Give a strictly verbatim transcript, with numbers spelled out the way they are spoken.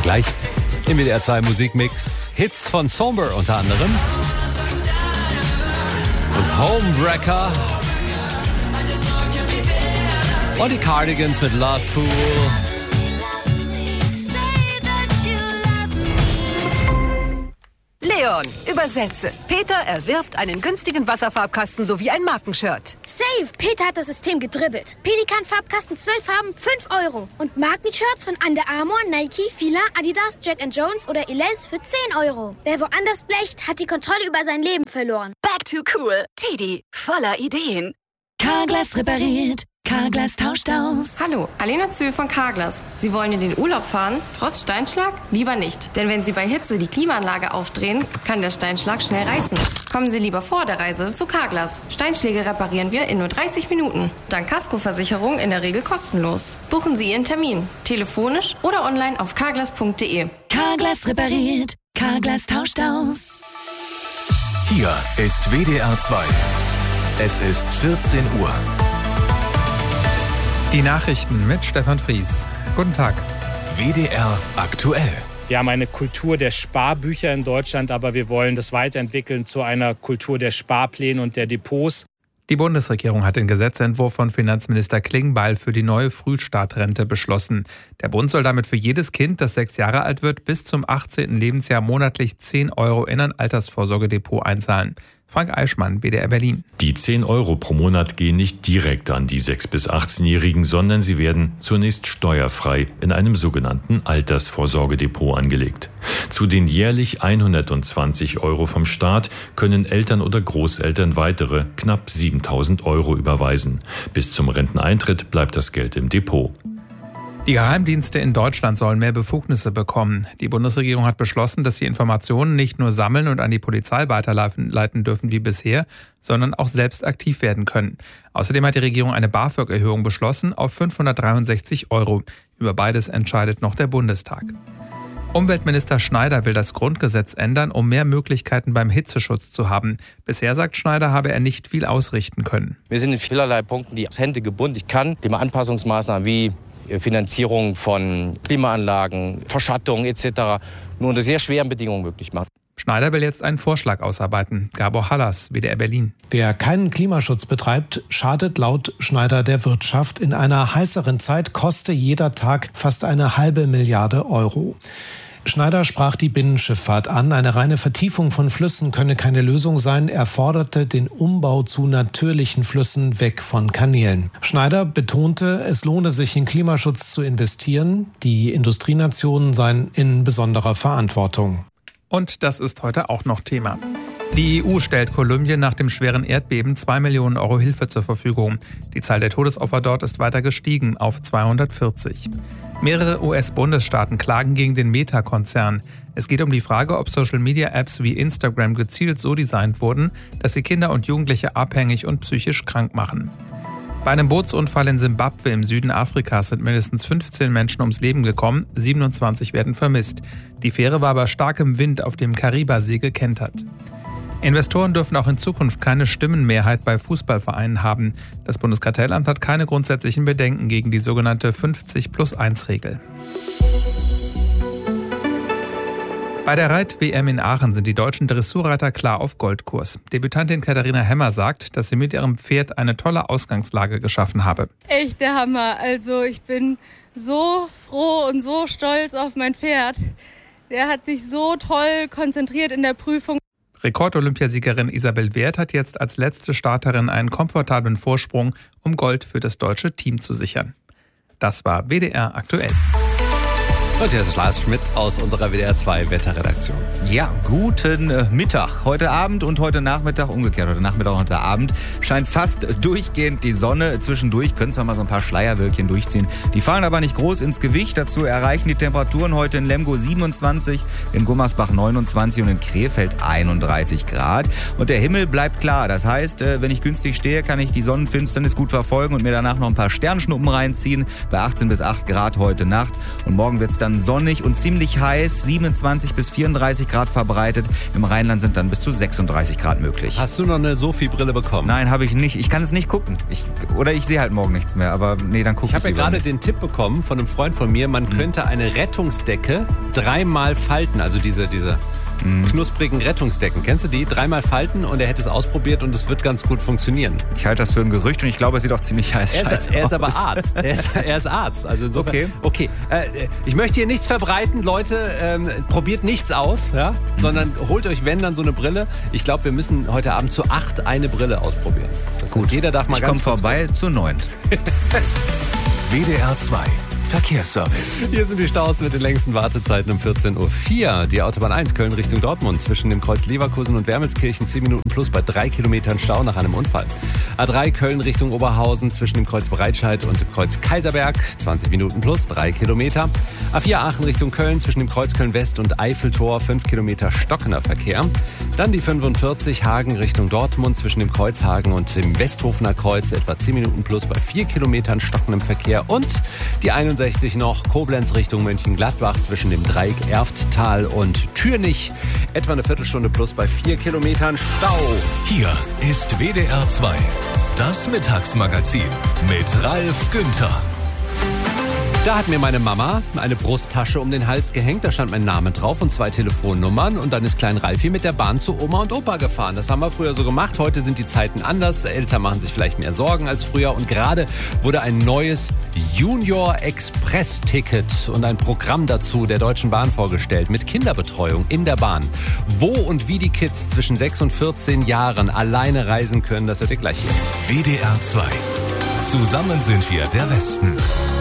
gleich im W D R zwei Musikmix. Hits von Somber unter anderem. Und Homewrecker. Und die Cardigans mit Love Fool. Leon, übersetze. Peter erwirbt einen günstigen Wasserfarbkasten sowie ein Markenshirt. Save! Peter hat das System gedribbelt. Pelikan-Farbkasten, zwölf Farben, fünf Euro. Und Markenshirts von Under Armour, Nike, Fila, Adidas, Jack and Jones oder Elize für zehn Euro. Wer woanders blecht, hat die Kontrolle über sein Leben verloren. Back to cool. Teddy, voller Ideen. Carglass repariert. Carglass tauscht aus. Hallo, Alena Zühl von Carglass. Sie wollen in den Urlaub fahren, trotz Steinschlag? Lieber nicht. Denn wenn Sie bei Hitze die Klimaanlage aufdrehen, kann der Steinschlag schnell reißen. Kommen Sie lieber vor der Reise zu Carglass. Steinschläge reparieren wir in nur dreißig Minuten. Dank Kaskoversicherung in der Regel kostenlos. Buchen Sie Ihren Termin. Telefonisch oder online auf carglass punkt de. Carglass repariert. Carglass tauscht aus. Hier ist W D R zwei. Es ist vierzehn Uhr. Die Nachrichten mit Stefan Fries. Guten Tag. W D R aktuell. Wir haben eine Kultur der Sparbücher in Deutschland, aber wir wollen das weiterentwickeln zu einer Kultur der Sparpläne und der Depots. Die Bundesregierung hat den Gesetzentwurf von Finanzminister Klingbeil für die neue Frühstartrente beschlossen. Der Bund soll damit für jedes Kind, das sechs Jahre alt wird, bis zum achtzehnten Lebensjahr monatlich zehn Euro in ein Altersvorsorgedepot einzahlen. Frank Eichmann, W D R Berlin. Die zehn Euro pro Monat gehen nicht direkt an die sechs- bis achtzehnjährigen, sondern sie werden zunächst steuerfrei in einem sogenannten Altersvorsorgedepot angelegt. Zu den jährlich hundertzwanzig Euro vom Staat können Eltern oder Großeltern weitere knapp siebentausend Euro überweisen. Bis zum Renteneintritt bleibt das Geld im Depot. Die Geheimdienste in Deutschland sollen mehr Befugnisse bekommen. Die Bundesregierung hat beschlossen, dass sie Informationen nicht nur sammeln und an die Polizei weiterleiten dürfen wie bisher, sondern auch selbst aktiv werden können. Außerdem hat die Regierung eine BAföG-Erhöhung beschlossen auf fünfhundertdreiundsechzig Euro. Über beides entscheidet noch der Bundestag. Umweltminister Schneider will das Grundgesetz ändern, um mehr Möglichkeiten beim Hitzeschutz zu haben. Bisher, sagt Schneider, habe er nicht viel ausrichten können. Wir sind in vielerlei Punkten die Hände gebunden. Ich kann Thema Anpassungsmaßnahmen wie Finanzierung von Klimaanlagen, Verschattung et cetera nur unter sehr schweren Bedingungen möglich machen. Schneider will jetzt einen Vorschlag ausarbeiten. Gabor Hallas, W D R Berlin. Wer keinen Klimaschutz betreibt, schadet laut Schneider der Wirtschaft. In einer heißeren Zeit koste jeder Tag fast eine halbe Milliarde Euro. Schneider sprach die Binnenschifffahrt an. Eine reine Vertiefung von Flüssen könne keine Lösung sein. Er forderte den Umbau zu natürlichen Flüssen weg von Kanälen. Schneider betonte, es lohne sich in Klimaschutz zu investieren. Die Industrienationen seien in besonderer Verantwortung. Und das ist heute auch noch Thema. Die E U stellt Kolumbien nach dem schweren Erdbeben zwei Millionen Euro Hilfe zur Verfügung. Die Zahl der Todesopfer dort ist weiter gestiegen auf zweihundertvierzig. Mehrere U S-Bundesstaaten klagen gegen den Meta-Konzern. Es geht um die Frage, ob Social-Media-Apps wie Instagram gezielt so designt wurden, dass sie Kinder und Jugendliche abhängig und psychisch krank machen. Bei einem Bootsunfall in Simbabwe im Süden Afrikas sind mindestens fünfzehn Menschen ums Leben gekommen, siebenundzwanzig werden vermisst. Die Fähre war bei starkem Wind auf dem Karibasee gekentert. Investoren dürfen auch in Zukunft keine Stimmenmehrheit bei Fußballvereinen haben. Das Bundeskartellamt hat keine grundsätzlichen Bedenken gegen die sogenannte fünfzig plus eins Regel. Bei der Reit-W M in Aachen sind die deutschen Dressurreiter klar auf Goldkurs. Debütantin Katharina Hemmer sagt, dass sie mit ihrem Pferd eine tolle Ausgangslage geschaffen habe. Echt der Hammer. Also ich bin so froh und so stolz auf mein Pferd. Der hat sich so toll konzentriert in der Prüfung. Rekord-Olympiasiegerin Isabel Wert hat jetzt als letzte Starterin einen komfortablen Vorsprung, um Gold für das deutsche Team zu sichern. Das war W D R aktuell. Und hier ist Lars Schmidt aus unserer W D R zwei Wetterredaktion. Ja, guten Mittag. Heute Abend und heute Nachmittag, umgekehrt, heute Nachmittag und heute Abend scheint fast durchgehend die Sonne. Zwischendurch können zwar mal so ein paar Schleierwölkchen durchziehen. Die fallen aber nicht groß ins Gewicht. Dazu erreichen die Temperaturen heute in Lemgo siebenundzwanzig, in Gummersbach neunundzwanzig und in Krefeld einunddreißig Grad. Und der Himmel bleibt klar. Das heißt, wenn ich günstig stehe, kann ich die Sonnenfinsternis gut verfolgen und mir danach noch ein paar Sternschnuppen reinziehen. Bei achtzehn bis acht Grad heute Nacht. Und morgen wird es dann sonnig und ziemlich heiß, siebenundzwanzig bis vierunddreißig Grad verbreitet. Im Rheinland sind dann bis zu sechsunddreißig Grad möglich. Hast du noch eine Sophie-Brille bekommen? Nein, habe ich nicht. Ich kann es nicht gucken. Ich, oder ich sehe halt morgen nichts mehr, aber nee, dann gucke ich Ich habe ja gerade nicht. den Tipp bekommen von einem Freund von mir, man könnte eine Rettungsdecke dreimal falten, also diese, diese knusprigen Rettungsdecken. Kennst du die? Dreimal falten und er hätte es ausprobiert und es wird ganz gut funktionieren. Ich halte das für ein Gerücht und ich glaube, es sieht auch ziemlich heiß Er ist, er ist aber Arzt. Er ist, er ist Arzt. Also insofern, okay. Okay. Äh, ich möchte hier nichts verbreiten, Leute. Ähm, probiert nichts aus, ja? Mhm. Sondern holt euch, wenn, dann so eine Brille. Ich glaube, wir müssen heute Abend zu acht eine Brille ausprobieren. Das Gut. heißt, jeder darf mal ich ganz komm vorbei zu neun. W D R zwei Verkehrsservice. Hier sind die Staus mit den längsten Wartezeiten um vierzehn Uhr vier. Die Autobahn eins Köln Richtung Dortmund zwischen dem Kreuz Leverkusen und Wermelskirchen zehn Minuten plus bei drei Kilometern Stau nach einem Unfall. A drei Köln Richtung Oberhausen zwischen dem Kreuz Breitscheid und dem Kreuz Kaiserberg zwanzig Minuten plus drei Kilometer. A vier Aachen Richtung Köln zwischen dem Kreuz Köln West und Eiffeltor fünf Kilometer stockender Verkehr. Dann die fünfundvierzig Hagen Richtung Dortmund zwischen dem Kreuz Hagen und dem Westhofener Kreuz etwa zehn Minuten plus bei vier Kilometern stockendem Verkehr. Und die einundsechzig noch Koblenz Richtung Mönchengladbach zwischen dem Dreieck Erfttal und Türnich etwa eine Viertelstunde plus bei vier Kilometern Stau. Hier ist W D R zwei, das Mittagsmagazin mit Ralf Günther. Da hat mir meine Mama eine Brusttasche um den Hals gehängt. Da stand mein Name drauf und zwei Telefonnummern. Und dann ist Klein Ralfi mit der Bahn zu Oma und Opa gefahren. Das haben wir früher so gemacht. Heute sind die Zeiten anders. Eltern machen sich vielleicht mehr Sorgen als früher. Und gerade wurde ein neues Junior Express Ticket und ein Programm dazu der Deutschen Bahn vorgestellt. Mit Kinderbetreuung in der Bahn. Wo und wie die Kids zwischen sechs und vierzehn Jahren alleine reisen können, das hört ihr gleich hier. W D R zwei. Zusammen sind wir der Westen.